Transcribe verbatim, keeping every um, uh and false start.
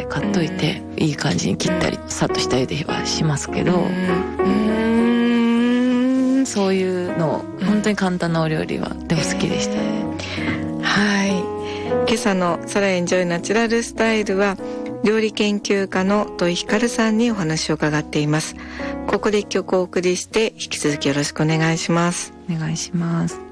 買っといて、うん、いい感じに切ったりさっとしたゆではしますけど、うんうんそういうの本当に簡単なお料理はでも好きでしたね、 えー、はい。今朝のサラエンジョイナチュラルスタイルは料理研究家の土井ひかるさんにお話を伺っています。ここで一曲お送りして引き続きよろしくお願いします。 お願いします。